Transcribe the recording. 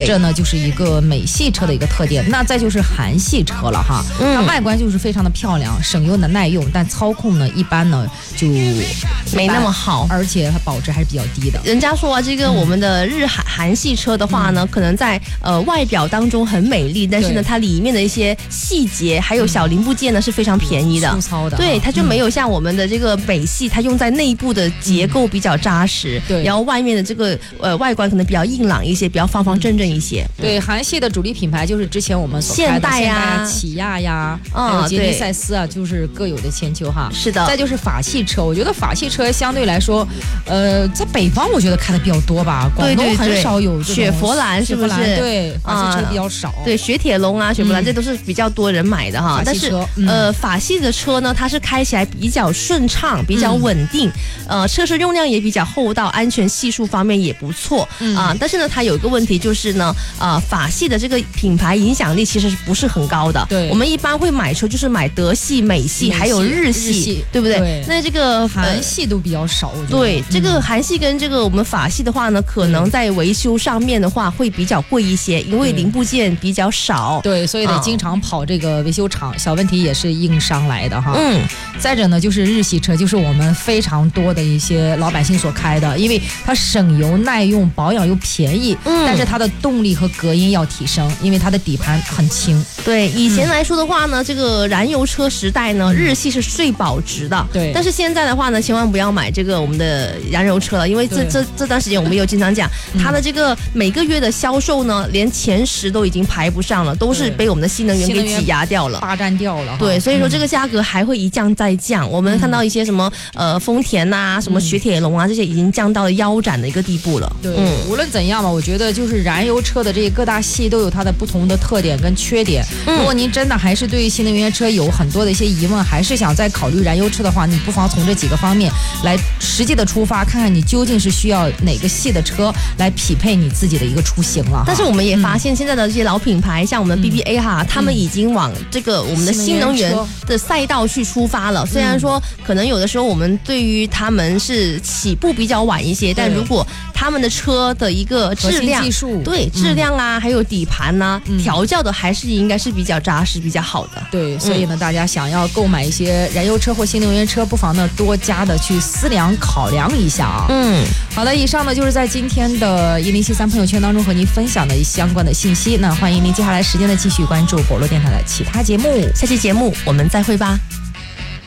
这呢就是一个美系车的一个特点。那再就是韩系车了哈，它外观就是非常的漂亮，省油的耐用，但操控呢一般呢就没那么好， 而且它保值还是比较低的。 人家说啊，这个我们的韩系车的话呢，可能在外表当中很美丽，但是呢，它里面的一些细节还有小零部件呢是非常便宜的， 粗糙的， 对，它就没有像我们的这个美系，它用在内部的结构比较扎实， 对， 然后外面的这个外观可能比较硬朗一些，比较方方正正一些。 对，韩系的主力品牌就是之前我们所开的现代呀、 起亚呀，还有捷尼赛斯啊，就是各有的千秋哈。 是的。 再就是法系车，我觉得法系车相对来说，在北方我觉得开的比较多吧，广东很少有雪佛兰，是不是？ 对，法系车比较少。 对，雪铁龙啊，雪佛兰这都是比较多人买的哈。但是法系的车呢，它是开起来比较顺畅，比较稳定，车身用量也比较厚道，安全系数方面也不错啊。但是呢，它有一个问题就是呢，法系的这个品牌影响力其实不是很高的。 对， 我们一般会买车就是买德系、美系，还有日系，对不对？那这个韩系都比较少。 对，这个韩系跟这个我们法系的话呢，可能在维修上面的话会比较贵一些，因为零部件比较少。 对，所以得经常跑这个维修厂，小问题也是硬伤来的哈。再者呢，就是日系车，就是我们非常多的一些老百姓所开的，因为它省油耐用，保养又便宜，但是它的动力和隔音要提升，因为它的底盘很轻。 对，以前来说的话呢，这个燃油车时代呢，日系是最保值的。 对， 但是现在的话呢，千万不要买这个我们的燃油车了，因为这段时间我们有经常讲，它的这个每个月的销售呢，连前10都已经排不上了，都是被我们的新能源给挤压掉了， 霸占掉了。 对，所以说这个价格还会一降再降。我们看到一些什么丰田呐、什么雪铁龙啊，这些已经降到了腰斩的一个地步了。 对，无论怎样吧，我觉得就是燃油车的这些各大系都有它的不同的特点跟缺点。如果您真的还是对新能源车有很多的一些疑问，还是想再考虑燃油车的话，你不妨从这几个方面来实际的出发，看看你究竟是需要哪个系的车来匹配你自己的一个出行了。 但是我们也发现现在的这些老品牌，像我们的 BBA 哈，他们已经往这个我们的新能源的赛道去出发了。虽然说可能有的时候我们对于他们是起步比较晚一些，但如果他们的车的一个质量、 技术， 对质量啊，还有底盘呐、调教的还是应该是比较扎实、比较好的。 对，所以呢，大家想要购买一些燃油车或新能源车，不妨呢多加的去思量考量一下啊。好的，以上呢就是在今天的1073朋友圈当中和您分享的相关的信息。那欢迎您接下来时间的继续关注果洛电台的其他节目， 下期节目我们再会吧。